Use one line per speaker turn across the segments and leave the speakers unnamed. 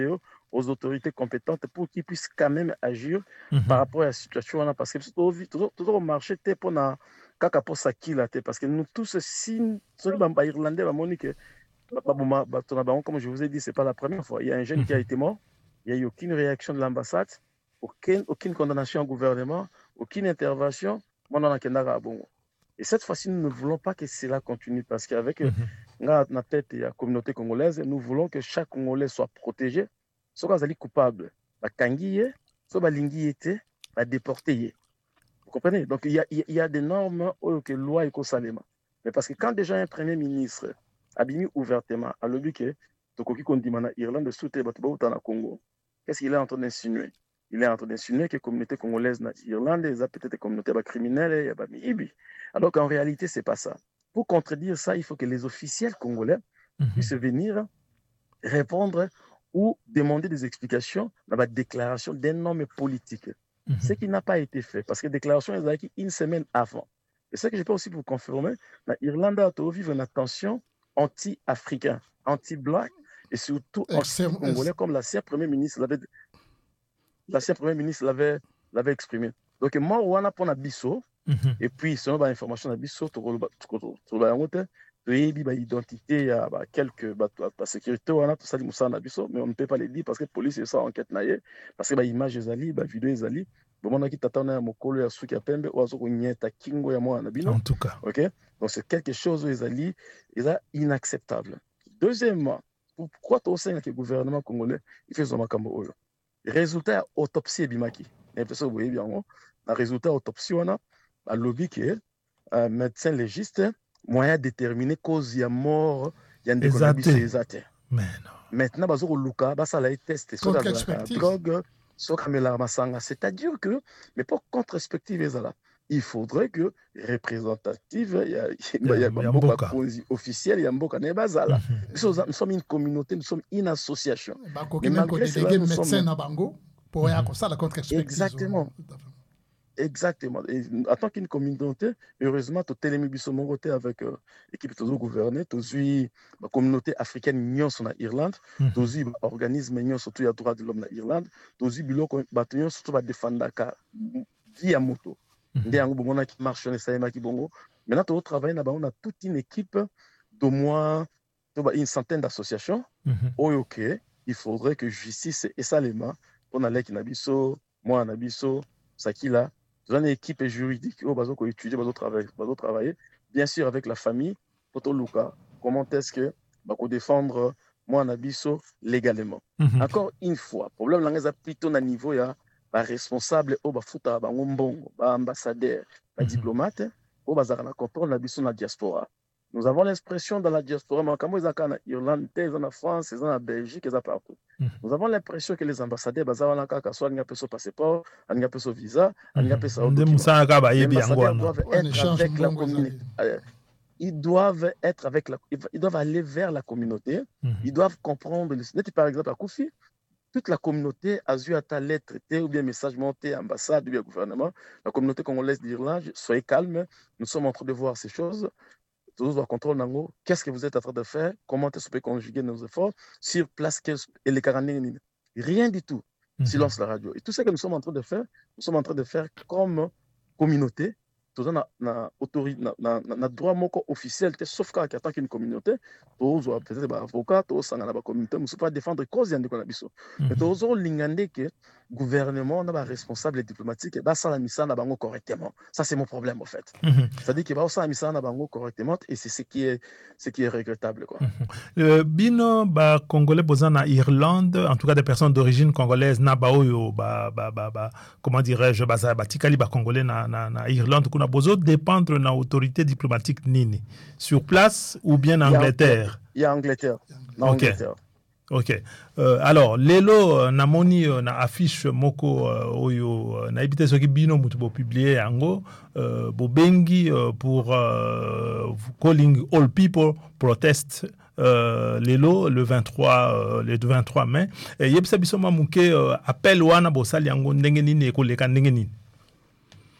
aux autorités compétentes pour qu'ils puissent quand même agir par rapport à la situation. Parce que tout le marché est pour parce que nous tous, si les Irlandais, comme je vous ai dit, ce n'est pas la première fois. Il y a un jeune qui a été mort, il n'y a eu aucune réaction de l'ambassade, aucune condamnation au gouvernement, aucune intervention. Et cette fois-ci, nous ne voulons pas que cela continue parce qu'avec la tête et la communauté congolaise, nous voulons que chaque Congolais soit protégé. Si vous êtes coupable, si vous êtes déporté. Vous comprenez? Donc, il y a des normes que loi et Salema. Mais parce que quand déjà un premier ministre a mis ouvertement à l'objet que Tokoki Kondimana Irlande de soutien au Congo, qu'est-ce qu'il est en train d'insinuer? Il est en train d'insinuer que la communauté congolaise en Irlande est peut-être une communauté criminelle. Alors qu'en réalité, ce n'est pas ça. Pour contredire ça, il faut que les officiels congolais puissent venir répondre ou demander des explications dans la déclaration d'un homme politique. Ce qui n'a pas été fait, parce que la déclaration est arrivée une semaine avant. Et ce que je peux aussi vous confirmer, l'Irlande a vécu une tension anti-africain, anti-black, et surtout anti-congolais, comme l'ancien Premier ministre l'avait exprimé. Donc, moi, on a pour Nabiso, et puis, selon l'information Nabiso, l'identité à quelques sécurité, on a tout ça, mais on ne peut pas les dire parce que la police est en enquête, parce que l'image est allée, la vidéo est allée. En
tout cas.
Okay? Donc, c'est quelque chose qui est inacceptable. Deuxièmement, pourquoi le gouvernement congolais il fait son macambo? Le résultat autopsie Bimaki. Le résultat autopsie, on a lobby qui est médecin légiste, moyen de déterminer cause de mort, il y a des athées. Maintenant, ça a été testé sur la drogue, c'est-à-dire que, mais pour contre-perspective, il faudrait que représentative, il y a officiel, il y a nous sommes une communauté, nous sommes une association.
Mais malgré cela, nous sommes...
Exactement. Et en tant qu'une communauté, heureusement, tu as mis avec l'équipe de gouverner, tu as eu la communauté africaine en Irlande, tu as eu l'organisme surtout les droits de l'homme en Irlande, tu as eu le surtout la défendre via moto. Qui marche maintenant, tu travailles là-bas, on a toute une équipe d'au moins une centaine d'associations. Ok, il faudrait que justice et Salema, on a l'équipe Nabiso, moi Nabiso, Sakila, une équipe juridique qui étudier, travailler, bien sûr avec la famille, comment est-ce que va défendre moi Nabiso légalement. Encore une fois, problème là plutôt à niveau ya responsable au bafuta bangombongo, ambassadeur, diplomate, au bazar na contrôle Nabiso na diaspora. Nous avons l'expression dans la diaspora, mais comme ils sont en Irlande, ils sont en France, ils sont en Belgique, ils sont partout. Nous avons l'impression que les ambassadeurs, ils ont un passeport, un visa, un ils doivent aller vers la communauté, ils doivent comprendre. Par exemple, à Koufi, toute la communauté a eu à ta lettre ou bien message monté, ambassade ou bien gouvernement. La communauté congolaise d'Irlande, soyez calme, nous sommes en train de voir ces choses. Tous doivent contrôler qu'est-ce que vous êtes en train de faire, comment est-ce qu'on peut conjuguer nos efforts sur place et les caractères. Rien du tout. Silence la radio. Et tout ce que nous sommes en train de faire, comme communauté. Tout ça na autorité na droit moko officiel sauf qu'en tant qu'une communauté tous peut-être avocat tous sang na communauté nous pas défendre cause yandi kona biso mais tous lingande que gouvernement na responsable diplomatique ba sala misa na bango correctement. Ça c'est mon problème en fait. C'est-à-dire que ba sala misa na bango correctement et c'est ce qui est regrettable quoi.
Bino ba congolais posant na Irlande, en tout cas des personnes d'origine congolaise na baoyo comment dirais-je ba tikali ba congolais na Irlande kuna bozo dépendre na autorité diplomatique nini sur place ou bien en Angleterre.
Il y a Angleterre.
Ok. Alors, lelo namoni na affiche moko oyo na ibite soki bino mutu bo publier yango bo bengi pour calling all people protest lelo le 23 mai yebisa biso mamuke appel wana bosali yango ndenge nini ekoleka ndenge nini.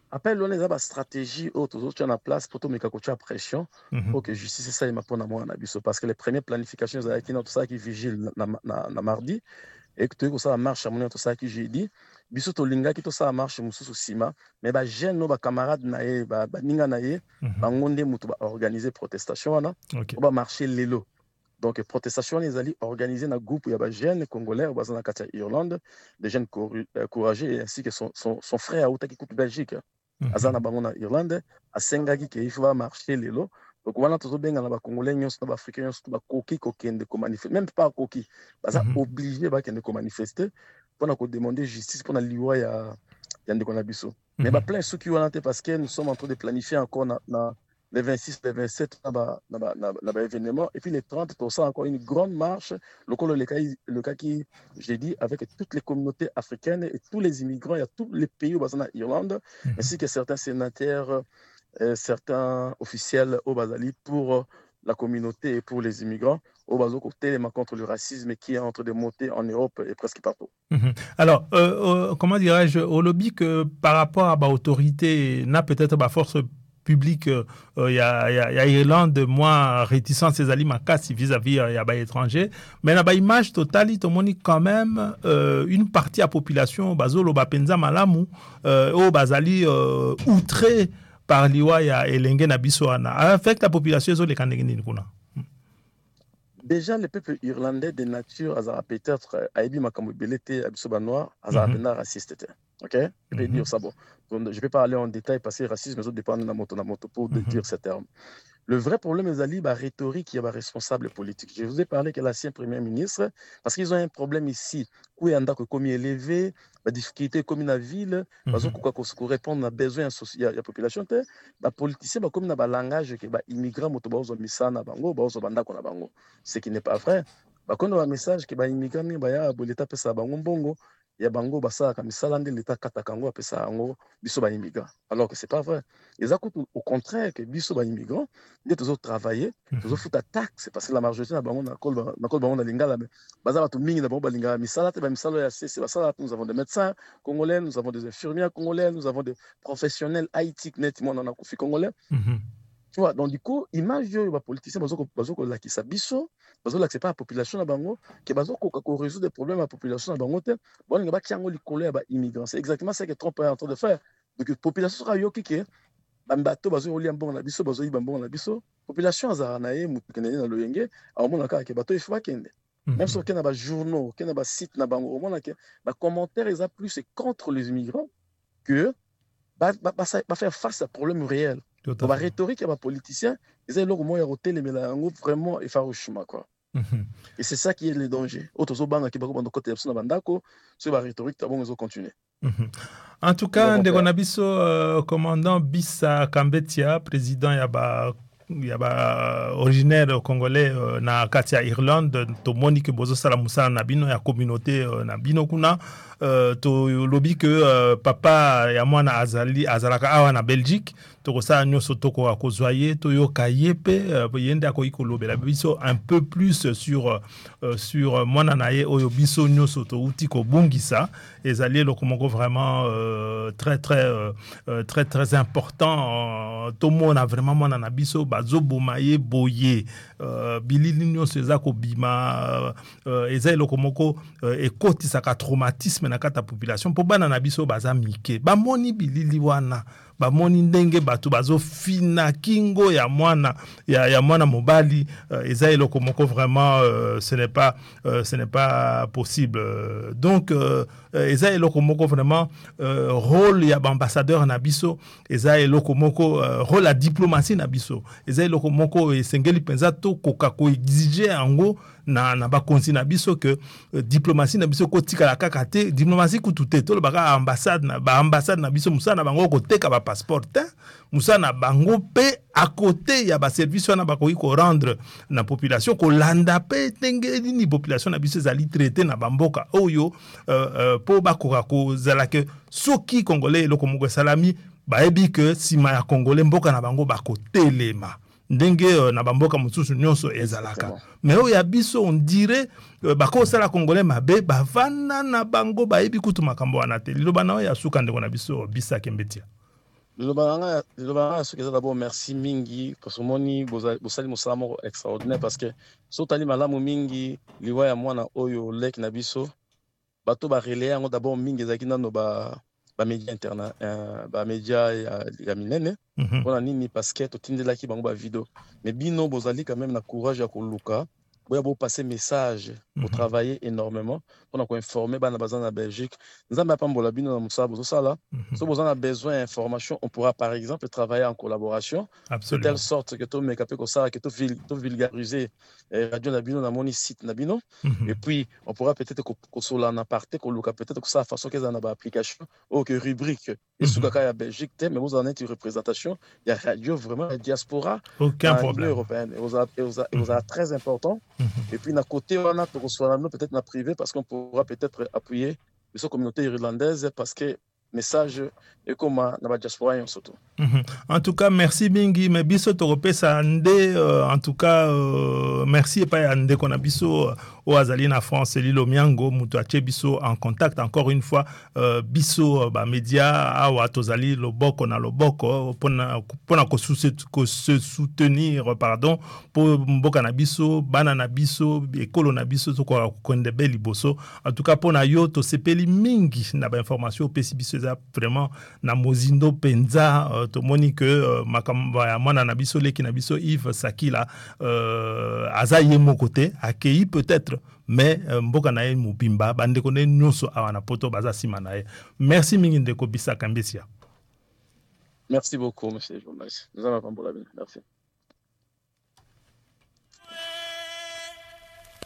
Appelle on a stratégie autour de la place pour mettre la pression pour que justice ça m'a pour moi parce que les premières planifications qui tout ça qui vigile na mardi et que tout ça marche à mon tout ça qui jeudi biso to linga qui tout ça marche mususu sima mais ba jeune no ba camarade na e ba ninga na e ba ngonde mutu ba organiser protestation na ba marcher lelo. Donc, protestation, les alliés organisés dans le groupe où il y a des jeunes congolais, basés dans la Irlande, des jeunes courageux, ainsi que son frère à Outa qui coupe Belgique. Azana bango na Irlande, à Sengagi qui va marcher les lots. Donc, voilà, tout bien dans les Congolais, nous sommes Africains, nous sommes coquilles, coquins de manifester, même pas coquilles, parce qu'ils sont obligés de manifester pour demander justice pour la loi ya Ndeko. Mais plein ceux qui ont parce que nous sommes en train de planifier encore les 26, les 27, événement. Et puis les 30, pour ça, encore une grande marche. Le cas qui, j'ai dit, avec toutes les communautés africaines et tous les immigrants, il y a tous les pays au Bazana Irlande, ainsi que certains sénateurs, certains officiels au Bazali pour la communauté et pour les immigrants. Au Bazo côté contre le racisme qui est en train de monter en Europe et presque partout.
Alors, comment dirais-je, au lobby que par rapport à l'autorité, n'a peut-être pas force public, il y a Irlande moins réticent ces aliments vis-à-vis il y a étranger, mais la image totale il montre quand même une partie de la population bazolo bapenza malamu au bazali outré par liwa ya elenge na biso ana avec la population zo les kanengini kuna.
Déjà le peuple irlandais de nature azara peut-être aibi makambo belete abiso ba noir azara pena raciste. OK? Je vais dire ça bon. Donc, je ne vais pas aller en détail parce que le racisme, ça dépend de la moto pour dire ces termes. Le vrai problème, c'est la rhétorique, il y a des responsables politiques. Je vous ai parlé que l'ancien Premier ministre, parce qu'ils ont un problème ici, où il y a un comme élevé, la difficulté comme la ville, parce qu'on répond à besoin de la population, les politiciens, comme il y a un langage que les immigrants, ce qui n'est pas vrai. Quand on a un message que les immigrants, l'État peut ça, ya bango basa ka misala nde l'État kata kango apesa yango biso ba immigrants alors que c'est pas vrai. Et ça au contraire que biso ba immigrants nde tozo travailler tozo futa taxe parce que la majorité na bango na kol bango na lingala baza batu mingi na bango ba lingala misala te ba misala ya c'est basala. Nous avons des médecins congolais, nous avons des infirmières congolais, nous avons des professionnels IT nettement na kofi congolais. Tu vois, donc du coup, image de les politiciens, bazoko la qui s'abisso, bazoko l'accepte pas la population na bango, que bazoko ko résoudre des problèmes à la population na bango te, bon nga ba kiango likolo ba immigrants. C'est exactement ça que Trump est en train de faire. Donc la population sera yoki ke bambato bazoko li mbongo na biso, bazoko li mbongo na biso, population azara na ye mutukene na loyenge, a mona ka ke bato ifwa kende. Même si on a des journaux, on a des sites na bango, on a des commentaires ils a plus contre les immigrants que va faire face à problème réel. La rhétorique, les politiciens, ils ont vraiment effarouchement. Et c'est ça qui est le danger.
En tout cas, Ndeko Nabiso, commandant Bissa Kambetia, président originaire congolais na Katia Irlande, to Monique Bozo Salamusa Nabino ya communauté Nabino kuna to lobby que papa ya mwana azalaka awa na Belgique to sa nyoso toko akozwaye to yo kayepe yende akoiko lobela biso un peu plus sur mwana naye oyo biso nyoso to uti ko bungisa ezali lokomoko vraiment très important to mona vraiment mwana na biso bazo bomaye boye bilili nyoso ezako bima ezali lokomoko ekotisaka traumatisme na kata population po bana na biso baza mike bamoni bilili wana bamoni ndenge bato bazo fina kingo ya mwana mobali ezali lokomoko vraiment ce n'est pas possible donc ezali lokomoko vraiment rôle ya ambassadeur na biso ezali lokomoko rôle la diplomatie na biso ezali lokomoko esengeli penza to koka ko exiger yango na ba konsi na biso que diplomatie na biso ko tika la kaka te diplomatie ku tuté to ba ambassade na biso musana bango ko teka ba passeport musana bango pe à côté ya ba service wana ba ko rendre na population ko landa pe tenge ni population na biso zali traité na bamboka oyo po ba ko zala que soki congolais lokomoko salami ba ebi que sima ya congolais mboka na bango ba ko telema ndenge na bamboka mususu nyonso ezalaka mais oyo ya biso on dirait bakosala congolais mabe bavana na bango bayebi kutu makambo wana te liloba na oyo ya suka ndeko na biso Bissa Kambetia.
Le Lobanga, ce que d'abord, merci Mingi, parce que moni, bosali musamo extraordinaire, parce que, sotali malamu Mingi, liwa ya mwana oyo lek na biso, bato ba relais yango d'abord Mingi ezaki nano ba média interna, ba média ya minene, pona nini, parce que totindelaki bango ba vidéo. Mais bino, bozali quand même na courage ya koluka, boya bo passer message, pour travailler énormément, pour nous informer, bana bazan na Belgique. Nous avons pas mbola bino na musaba, tout ça là. Si vous en avez besoin d'informations, on pourra par exemple travailler en collaboration.
Absolument.
De telle sorte que tout make up comme ça, que tout vulgariser radio Nabino dans mon site Nabino. Et puis, on pourra peut-être qu'on soit là en aparté, qu'on look peut-être que ça façon qu'ils en ont application ou que rubrique. Et sous le cas à Belgique, mais vous en êtes une représentation. Il y a radio vraiment la diaspora.
Aucun problème.
Européenne. Et vous a très important. Et puis, d'un côté, on a peut-être na privé parce qu'on pourra peut-être appuyer les communautés irlandaises parce que message et comme na diaspora surtout.
En tout cas, merci Bingi, mais biso torope sa ande, en tout cas, merci et pas ande qu'on a biso au Azali na France, Lilo Miango, mutuache biso en contact encore une fois, biso ba média awa tozali loboko na loboko pona ko se soutenir pardon pour mboka na biso, bana na biso, ekolo na biso to ko konde beli boso. En tout cas pona yo to sepeli mingi na ba information pesi biso vraiment na mozindo penza to moni que makamba ya mwana na biso leki na biso Yves Sakila azaye mon côté accueilli peut-être mais mboka na ye mubimba bande kone nyonso awana poto baza sima na ye. Merci mingi ndeko Bisa Kambesia.
Merci beaucoup monsieur le journaliste. Nous allons pas merci.